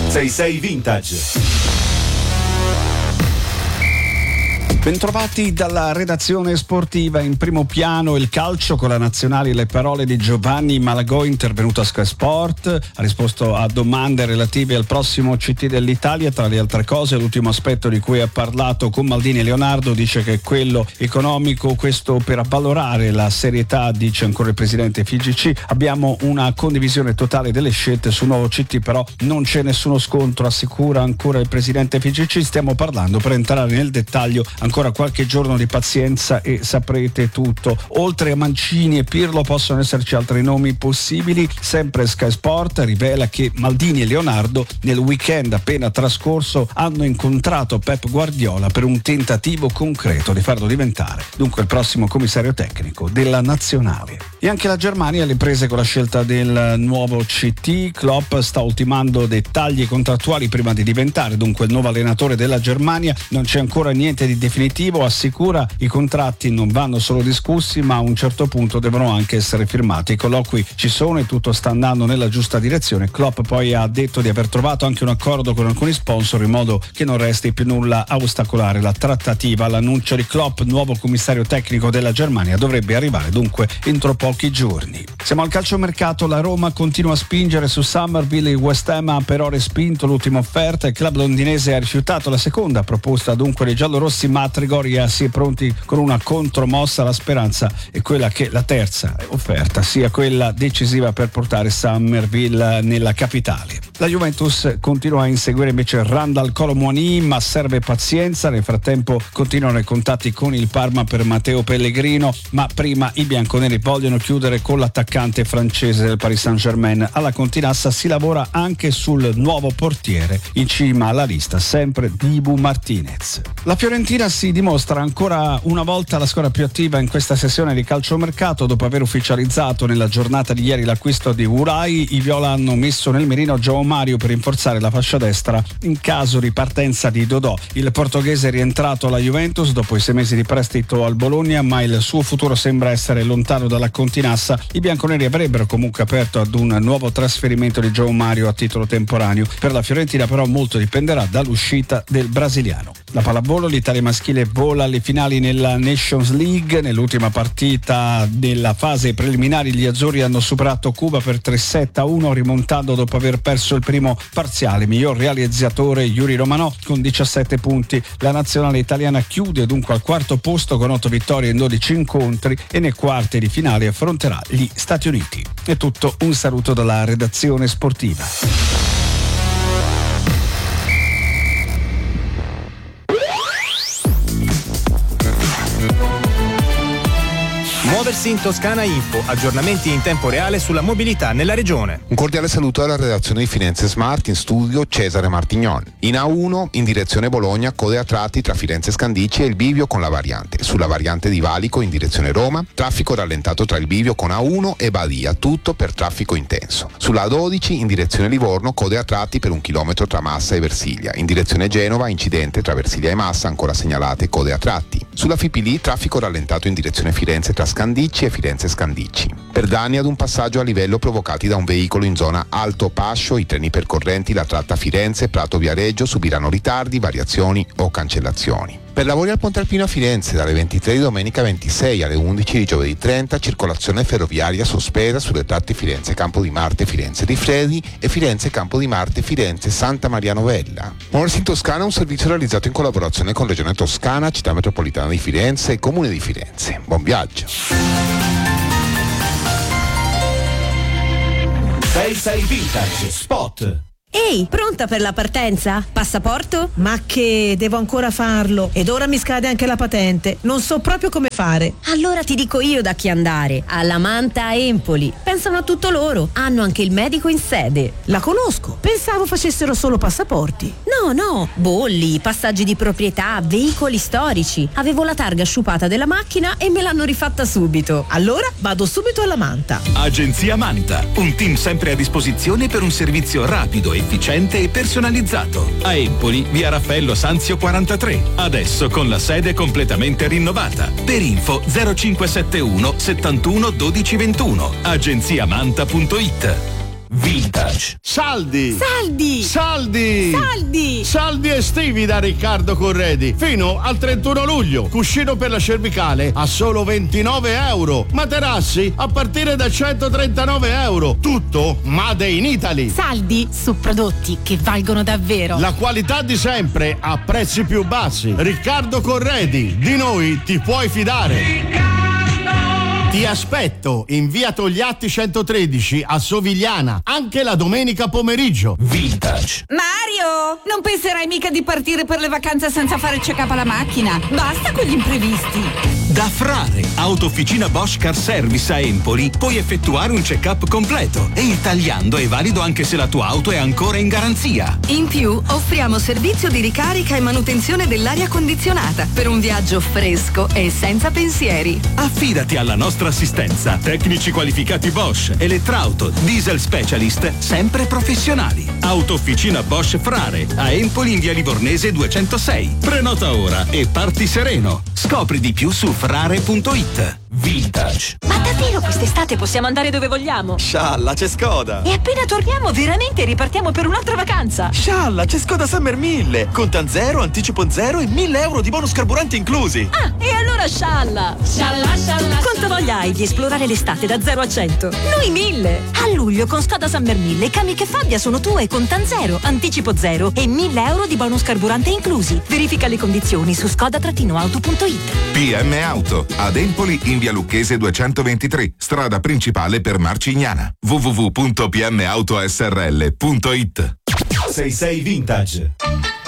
6 Vintage. Bentrovati dalla redazione sportiva. In primo piano il calcio con la nazionale, le parole di Giovanni Malagò, intervenuto a Sky Sport, ha risposto a domande relative al prossimo CT dell'Italia. Tra le altre cose, l'ultimo aspetto di cui ha parlato con Maldini Leonardo dice che è quello economico, questo per avvalorare la serietà, dice ancora il presidente FIGC. Abbiamo una condivisione totale delle scelte su nuovo CT, però non c'è nessuno scontro, assicura ancora il presidente FIGC. Stiamo parlando, per entrare nel dettaglio, ancora qualche giorno di pazienza e saprete tutto. Oltre a Mancini e Pirlo possono esserci altri nomi possibili. Sempre Sky Sport rivela che Maldini e Leonardo nel weekend appena trascorso hanno incontrato Pep Guardiola per un tentativo concreto di farlo diventare dunque il prossimo commissario tecnico della nazionale. E anche la Germania alle prese con la scelta del nuovo CT. Klopp sta ultimando dettagli contrattuali prima di diventare dunque il nuovo allenatore della Germania. Non c'è ancora niente di definitivo, assicura. I contratti non vanno solo discussi, ma a un certo punto devono anche essere firmati. I colloqui ci sono e tutto sta andando nella giusta direzione. Klopp poi ha detto di aver trovato anche un accordo con alcuni sponsor in modo che non resti più nulla a ostacolare la trattativa. L'annuncio di Klopp, nuovo commissario tecnico della Germania, dovrebbe arrivare dunque entro pochi giorni. Siamo al calciomercato. La Roma continua a spingere su Summerville. Il West Ham ha però respinto l'ultima offerta. Il club londinese ha rifiutato la seconda proposta dunque dei giallorossi, ma Trigoria si è pronti con una contromossa. La speranza è quella che la terza offerta sia quella decisiva per portare Summerville nella capitale. La Juventus continua a inseguire invece Randal Kolo Muani, ma serve pazienza. Nel frattempo continuano i contatti con il Parma per Matteo Pellegrino, ma prima i bianconeri vogliono chiudere con l'attaccante francese del Paris Saint-Germain. Alla Continassa si lavora anche sul nuovo portiere, in cima alla lista sempre Dibu Martinez. La Fiorentina si dimostra ancora una volta la squadra più attiva in questa sessione di calciomercato. Dopo aver ufficializzato nella giornata di ieri l'acquisto di Urai, i viola hanno messo nel mirino João Mario per rinforzare la fascia destra in caso di partenza di Dodò. Il portoghese è rientrato alla Juventus dopo i 6 mesi di prestito al Bologna, ma il suo futuro sembra essere lontano dalla Continassa. I bianconeri avrebbero comunque aperto ad un nuovo trasferimento di João Mario a titolo temporaneo. Per la Fiorentina però molto dipenderà dall'uscita del brasiliano. La pallavolo, l'Italia maschile vola alle finali nella Nations League. Nell'ultima partita della fase preliminari gli azzurri hanno superato Cuba per 3-7-1, rimontando dopo aver perso il primo parziale. Miglior realizzatore Yuri Romanò con 17 punti. La nazionale italiana chiude dunque al quarto posto con 8 vittorie in 12 incontri e nei quarti di finale affronterà gli Stati Uniti. È tutto, un saluto dalla redazione sportiva. Muoversi in Toscana Info, aggiornamenti in tempo reale sulla mobilità nella regione. Un cordiale saluto alla redazione di Firenze Smart, in studio Cesare Martignon. In A1 in direzione Bologna, code a tratti tra Firenze Scandicci e il bivio con la variante. Sulla variante di Valico in direzione Roma, traffico rallentato tra il bivio con A1 e Badia, tutto per traffico intenso. Sulla A12 in direzione Livorno, code a tratti per 1 chilometro tra Massa e Versilia. In direzione Genova, incidente tra Versilia e Massa, ancora segnalate code a tratti. Sulla FIPL, traffico rallentato in direzione Firenze tra Scandicci e Firenze Scandicci. Per danni ad un passaggio a livello provocati da un veicolo in zona Alto Pascio, i treni percorrenti la tratta Firenze-Prato Viareggio subiranno ritardi, variazioni o cancellazioni. Per lavori al Ponte Alpino a Firenze dalle 23 di domenica 26 alle 11 di giovedì 30, circolazione ferroviaria sospesa sulle tratte Firenze Campo di Marte Firenze Rifredi e Firenze Campo di Marte Firenze Santa Maria Novella. Muoversi in Toscana è un servizio realizzato in collaborazione con Regione Toscana, Città Metropolitana di Firenze e Comune di Firenze. Buon viaggio! 6 Vintage Spot. Ehi, pronta per la partenza? Passaporto? Ma che, devo ancora farlo ed ora mi scade anche la patente, non so proprio come fare. Allora ti dico io da chi andare, alla Manta a Empoli. Pensano a tutto loro, hanno anche il medico in sede. La conosco, pensavo facessero solo passaporti. No, bolli, passaggi di proprietà, veicoli storici. Avevo la targa sciupata della macchina e me l'hanno rifatta subito. Allora vado subito alla Manta. Agenzia Manta, un team sempre a disposizione per un servizio rapido, efficiente e personalizzato. A Empoli, via Raffaello Sanzio 43, adesso con la sede completamente rinnovata. Per info 0571 71 12 21, agenziamanta.it. Vintage. Saldi! Saldi! Saldi! Saldi! Saldi estivi da Riccardo Corredi. Fino al 31 luglio. Cuscino per la cervicale a solo 29 euro. Materassi a partire da 139 euro. Tutto made in Italy. Saldi su prodotti che valgono davvero. La qualità di sempre a prezzi più bassi. Riccardo Corredi, di noi ti puoi fidare. Ti aspetto in via Togliatti 113 a Sovigliana, anche la domenica pomeriggio. Vintage. Mario, non penserai mica di partire per le vacanze senza fare il check-up alla macchina? Basta con gli imprevisti. Da Frare, Autofficina Bosch Car Service a Empoli, puoi effettuare un check-up completo e il tagliando è valido anche se la tua auto è ancora in garanzia. In più, offriamo servizio di ricarica e manutenzione dell'aria condizionata per un viaggio fresco e senza pensieri. Affidati alla nostra assistenza. Tecnici qualificati Bosch, elettrauto, diesel specialist, sempre professionali. Autofficina Bosch Frare, a Empoli in via Livornese 206. Prenota ora e parti sereno. Scopri di più su frare.it. Vintage. Ma davvero quest'estate possiamo andare dove vogliamo? Scialla, c'è Skoda! E appena torniamo veramente ripartiamo per un'altra vacanza! Scialla, c'è Skoda Summer 1000! Contan 0, anticipo 0 e 1000 euro di bonus carburante inclusi! Ah, e allora scialla! Scialla, scialla! Quanta voglia hai di esplorare l'estate da 0 a 100? Noi 1000! A luglio con Skoda Summer 1000 i cami che Fabbia sono tue con Contan 0, anticipo 0 e 1000 euro di bonus carburante inclusi. Verifica le condizioni su skoda-auto.it. PM Auto, ad Empoli in via Lucchese 223, strada principale per Marcignana. www.pmautosrl.it. 66 Vintage.